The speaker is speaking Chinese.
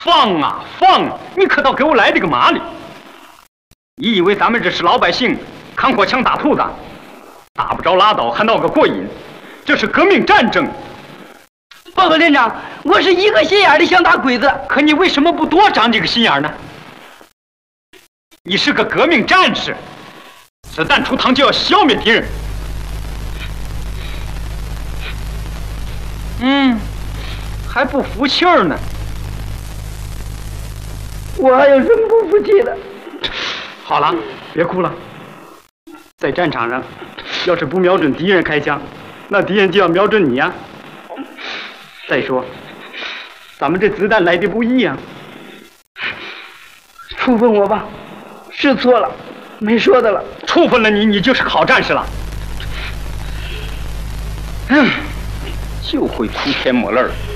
放啊放！你可倒给我来这个麻利！你以为咱们这是老百姓扛火枪打兔子，打不着拉倒还闹个过瘾？这是革命战争！ 报告连长，我是一个心眼的想打鬼子， 可你为什么不多长几个心眼呢？你是个革命战士，子弹出膛就要消灭敌人。还不服气儿呢？ 我还有什么不服气的？ 好了，别哭了。在战场上，要是不瞄准敌人开枪，那敌人就要瞄准你呀。再说，咱们这子弹来的不易呀。 处分我吧，是错了，没说的了。 处分了你，你就是好战士了。就会哭天抹泪儿。